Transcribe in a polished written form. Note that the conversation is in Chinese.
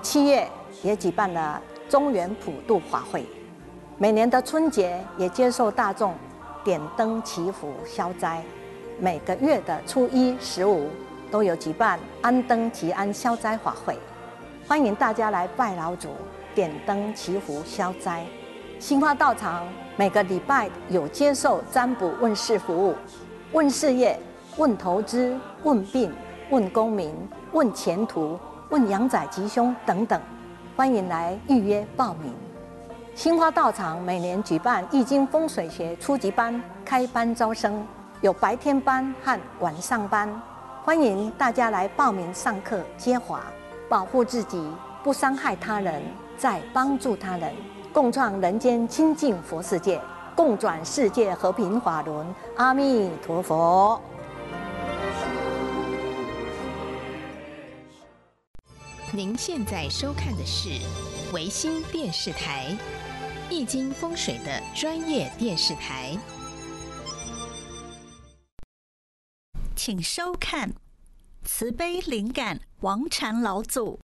7月也举办了中元普渡法会，每年的春节也接受大众点灯祈福消灾，每个月的初1、15都有举办安灯祈安消灾法会，欢迎大家来拜老祖、点灯祈福消灾。新化道场每个礼拜有接受占卜问事服务，问事业、问投资、问病、问功名、问前途、问阳仔吉凶等等，欢迎来预约报名。新化道场每年举办易经风水学初级班开班招生，有白天班和晚上班，欢迎大家来报名上课接华，保护自己，不伤害他人，再帮助他人，共创人间清净佛世界，共转世界和平法轮。阿弥陀佛。 您现在收看的是维新电视台易经风水的专业电视台， 请收看慈悲灵感王禅老祖